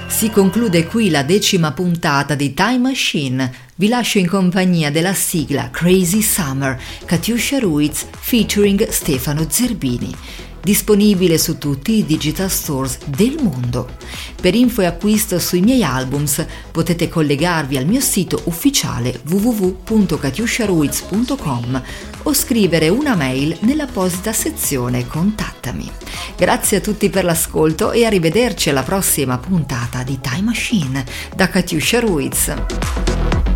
Si conclude qui la 10ª puntata di Time Machine. Vi lascio in compagnia della sigla Crazy Summer, Katiuscia Ruiz featuring Stefano Zerbini. Disponibile su tutti i digital stores del mondo. Per info e acquisto sui miei albums potete collegarvi al mio sito ufficiale www.katiusciaruiz.com o scrivere una mail nell'apposita sezione Contattami. Grazie a tutti per l'ascolto e arrivederci alla prossima puntata di Time Machine da Katiuscia Ruiz.